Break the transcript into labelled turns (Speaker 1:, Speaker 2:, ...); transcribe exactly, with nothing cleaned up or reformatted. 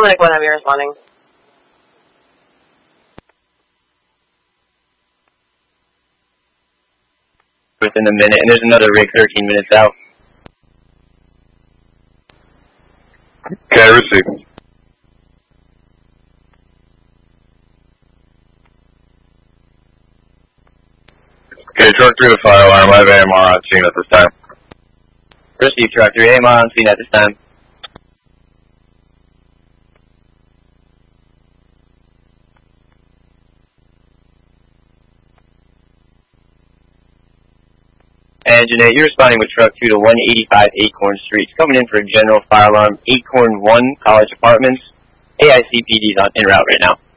Speaker 1: Dominic, when have you responding?
Speaker 2: Within a minute, and there's another rig thirteen minutes out.
Speaker 3: Okay, receive. Okay, truck through the fire alarm. I have A M R on scene at this time.
Speaker 2: Receive truck three, A M R on scene at this time. Engine eight, you're responding with truck two to one eighty-five Acorn Street. Coming in for a general fire alarm, Acorn one, College Apartments. A I C P D's on en route right now.